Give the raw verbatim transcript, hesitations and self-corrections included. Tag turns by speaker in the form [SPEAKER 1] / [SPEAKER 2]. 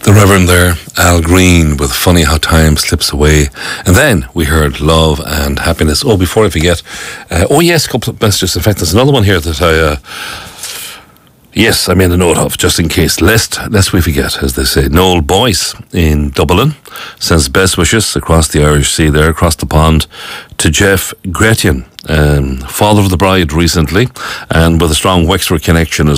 [SPEAKER 1] The Reverend there, Al Green, with Funny How Time Slips Away. And then we heard Love and Happiness. Oh, before I forget, uh, oh yes, a couple of messages. In fact, there's another one here that I, uh, yes, I made a note of, just in case. Lest, lest we forget, as they say. Noel Boyce in Dublin sends best wishes across the Irish Sea there, across the pond, to Jeff Gretian, um, father of the bride recently, and with a strong Wexford connection as